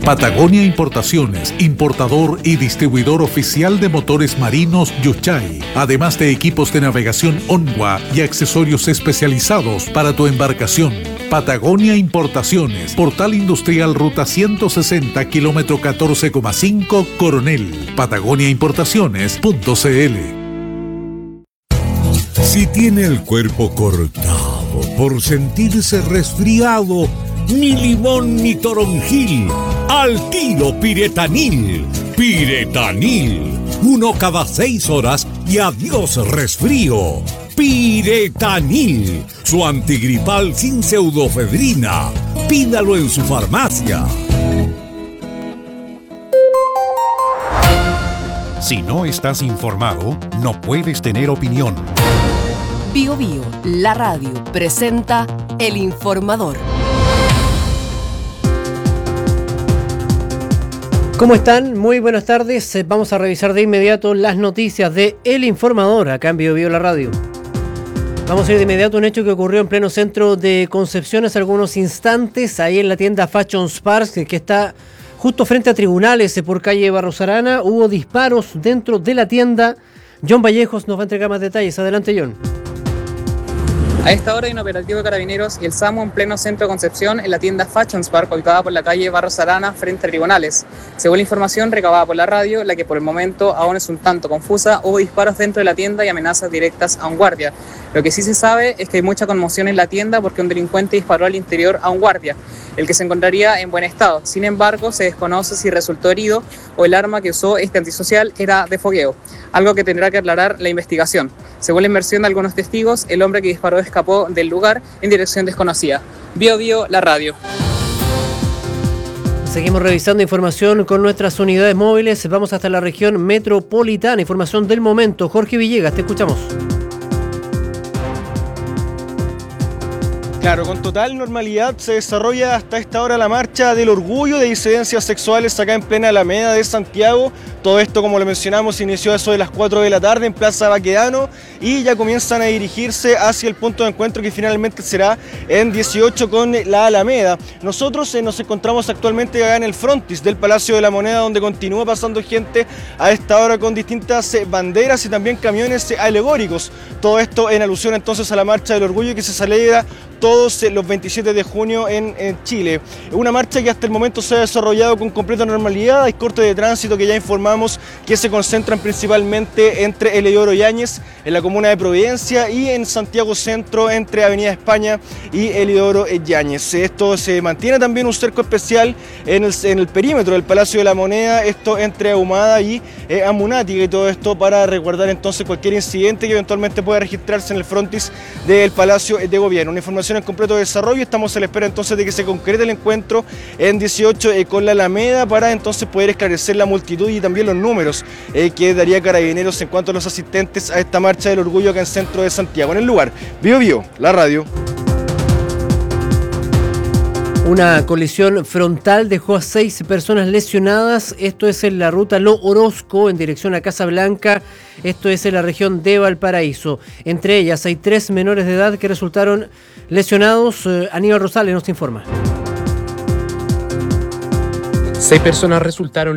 Patagonia Importaciones, importador y distribuidor oficial de motores marinos Yuchay, además de equipos de navegación Onwa y accesorios especializados para tu embarcación. Patagonia Importaciones, Portal Industrial Ruta 160, kilómetro 14,5, Coronel. patagoniaimportaciones.cl. Si tiene el cuerpo cortado por sentirse resfriado, ni limón ni toronjil, al tiro Piretanil. Piretanil, 1 cada 6 horas y adiós resfrío. Piretanil, su antigripal sin pseudofedrina. Pídalo en su farmacia. Si no estás informado, no puedes tener opinión. Bio Bio, la radio, presenta El Informador. ¿Cómo están? Muy buenas tardes. Vamos a revisar de inmediato las noticias de El Informador, acá en Bio Bio, la radio. Vamos a ir de inmediato a un hecho que ocurrió en pleno centro de Concepción hace algunos instantes, ahí en la tienda Fashion Sparks, que está justo frente a tribunales por calle Barros Arana. Hubo disparos dentro de la tienda. John Vallejos nos va a entregar más detalles. Adelante, John. A esta hora hay un operativo de Carabineros y el SAMU en pleno centro de Concepción en la tienda Fashion Spark, ubicada por la calle Barros Arana frente a tribunales. Según la información recabada por la radio, la que por el momento aún es un tanto confusa, hubo disparos dentro de la tienda y amenazas directas a un guardia. Lo que sí se sabe es que hay mucha conmoción en la tienda porque un delincuente disparó al interior a un guardia, el que se encontraría en buen estado. Sin embargo, se desconoce si resultó herido o el arma que usó este antisocial era de fogueo, algo que tendrá que aclarar la investigación. Según la inversión de algunos testigos, el hombre que disparó escapó del lugar en dirección desconocida. Bio Bio, la radio. Seguimos revisando información con nuestras unidades móviles. Vamos hasta la región metropolitana. Información del momento. Jorge Villegas, te escuchamos. Claro, con total normalidad se desarrolla hasta esta hora la marcha del orgullo de disidencias sexuales acá en plena Alameda de Santiago. Todo esto, como lo mencionamos, inició a eso de las 4 de la tarde en Plaza Baquedano y ya comienzan a dirigirse hacia el punto de encuentro que finalmente será en 18 con la Alameda. Nosotros nos encontramos actualmente acá en el frontis del Palacio de la Moneda, donde continúa pasando gente a esta hora con distintas banderas y también camiones alegóricos. Todo esto en alusión entonces a la marcha del orgullo que se celebra todos los 27 de junio en Chile. Una marcha que hasta el momento se ha desarrollado con completa normalidad. Hay cortes de tránsito que ya informamos que se concentran principalmente entre Eliodoro Yáñez, en la comuna de Providencia, y en Santiago Centro, entre Avenida España y Eliodoro Yáñez. Esto se mantiene también un cerco especial en el perímetro del Palacio de la Moneda, esto entre Ahumada y Amunática, y todo esto para resguardar entonces cualquier incidente que eventualmente pueda registrarse en el frontis del Palacio de Gobierno. Una información en completo desarrollo. Estamos a la espera entonces de que se concrete el encuentro en 18 con la Alameda para entonces poder esclarecer la multitud y también los números que daría Carabineros en cuanto a los asistentes a esta marcha del orgullo acá en centro de Santiago. En el lugar, Bio Bio, la radio. Una colisión frontal dejó a 6 personas lesionadas. Esto es en la ruta Lo Orozco en dirección a Casablanca. Esto es en la región de Valparaíso. Entre ellas hay 3 menores de edad que resultaron lesionados. Aníbal Rosales nos informa. 6 personas resultaron